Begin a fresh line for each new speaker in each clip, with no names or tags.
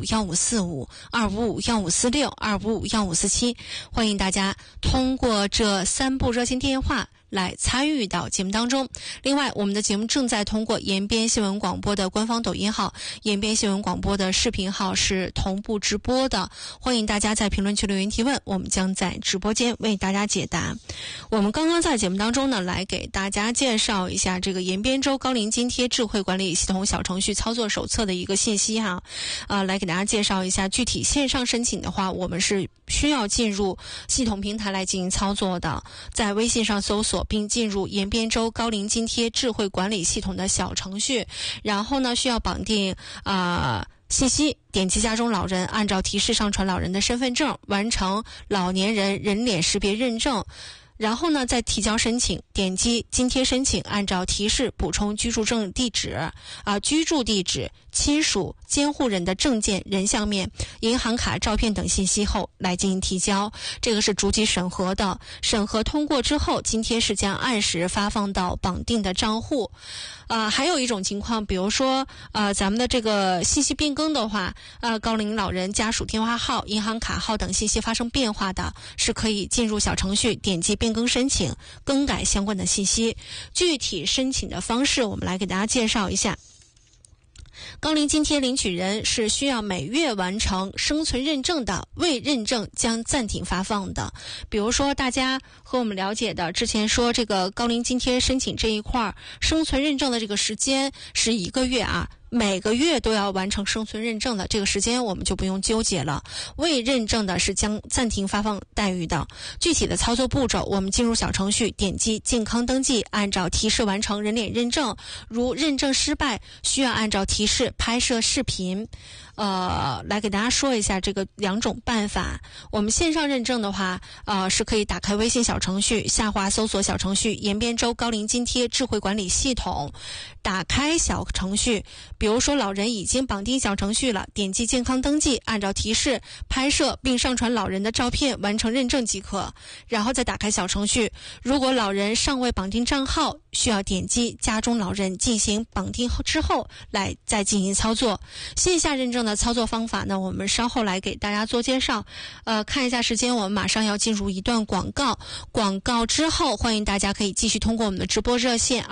255-1546，255-1547，欢迎大家通过这3部热线电话来参与到节目当中。另外，我们的节目正在通过延边新闻广播的官方抖音号、延边新闻广播的视频号是同步直播的，欢迎大家在评论区留言提问，我们将在直播间为大家解答。我们刚刚在节目当中呢，来给大家介绍一下这个延边州高龄津贴智慧管理系统小程序操作手册的一个信息哈，来给大家介绍一下具体线上申请的话，我们是需要进入系统平台来进行操作的，在微信上搜索并进入延边州高龄津贴智慧管理系统的小程序，然后呢需要绑定信息，点击家中老人，按照提示上传老人的身份证，完成老年人人脸识别认证，然后呢再提交申请，点击津贴申请，按照提示补充居住证地址居住地址、亲属监护人的证件、人像面、银行卡照片等信息后来进行提交，这个是逐级审核的，审核通过之后，津贴是将按时发放到绑定的账户。还有一种情况，比如说咱们的这个信息变更的话，高龄老人家属电话号、银行卡号等信息发生变化的，是可以进入小程序点击变更申请，更改相关的信息。具体申请的方式，我们来给大家介绍一下。高龄津贴领取人是需要每月完成生存认证的，未认证将暂停发放的。比如说大家和我们了解的之前说这个高龄津贴申请这一块生存认证的这个时间是1个月每个月都要完成生存认证的，这个时间我们就不用纠结了。未认证的是将暂停发放待遇的。具体的操作步骤，我们进入小程序，点击健康登记，按照提示完成人脸认证。如认证失败，需要按照提示拍摄视频。来给大家说一下这个2种办法。我们线上认证的话，是可以打开微信小程序，下滑搜索小程序延边州高龄津贴智慧管理系统，打开小程序，比如说老人已经绑定小程序了，点击健康登记，按照提示拍摄并上传老人的照片，完成认证即可。然后再打开小程序，如果老人尚未绑定账号，需要点击家中老人进行绑定之后来再进行操作。线下认证的操作方法呢，我们稍后来给大家做介绍。看一下时间，我们马上要进入一段广告。广告之后，欢迎大家可以继续通过我们的直播热线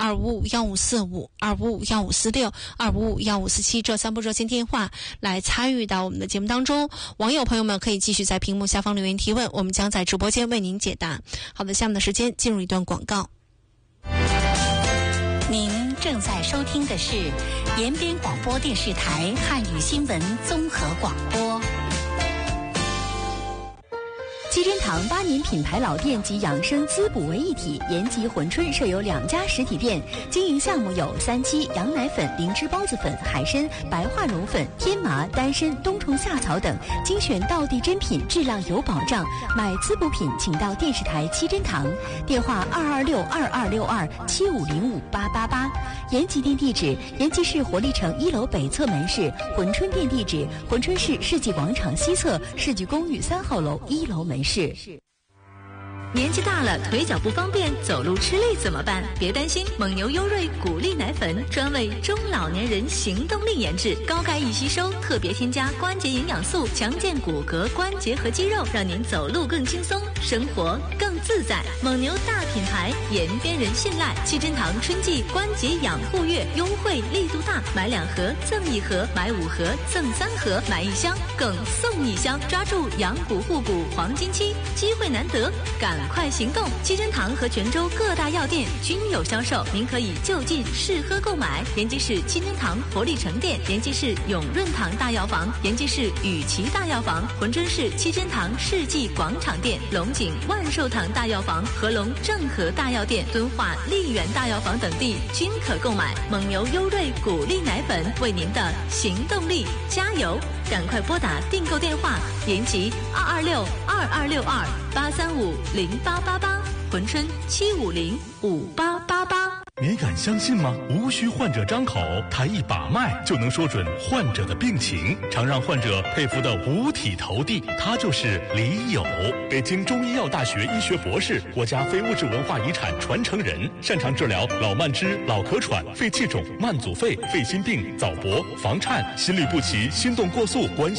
255-1545、255-1546、255-1547这3部热线电话来参与到我们的节目当中。网友朋友们可以继续在屏幕下方留言提问，我们将在直播间为您解答。好的，下面的时间进入一段广告。
您正在收听的是延边广播电视台汉语新闻综合广播。七珍堂8年品牌老店及养生滋补为一体，延吉珲春设有2家实体店，经营项目有3七、羊奶粉、灵芝孢子粉、海参、白化绒粉、天麻、丹参、冬虫夏草等，精选道地珍品，质量有保障。买滋补品请到电视台七珍堂，电话226-2262-7505-888。延吉店地址：延吉市活力城1楼北侧门市；珲春店地址：珲春市世纪广场西侧世纪公寓3号楼1楼门市。年纪大了，腿脚不方便，走路吃力怎么办？别担心，蒙牛优瑞谷粒奶粉专为中老年人行动力研制，高钙易吸收，特别添加关节营养素，强健骨骼、关节和肌肉，让您走路更轻松，生活更自在。蒙牛大品牌，延边人信赖。七珍堂春季关节养护月优惠力度大，买2盒赠1盒，买5盒赠3盒，买1箱更送1箱，抓住养骨护骨黄金期，机会难得，赶快行动！七珍堂和泉州各大药店均有销售，您可以就近试喝购买。延吉市七珍堂活力城店、延吉市永润堂大药房、延吉市雨琦大药房、珲春市七珍堂世纪广场店、龙井万寿堂大药房、合龙正和大药店、敦化丽园大药房等地均可购买。蒙牛优瑞谷粒奶粉，为您的行动力加油！赶快拨打订购电话：延吉226-2262-835-0888，珲春750-5888。
你敢相信吗？无需患者张口，抬一把脉就能说准患者的病情，常让患者佩服的五体投地。他就是李友，北京中医药大学医学博士，国家非物质文化遗产传承人，擅长治疗老慢支、老咳喘、肺气肿、慢阻肺、肺心病、早搏、房颤、心律不齐、心动过速、冠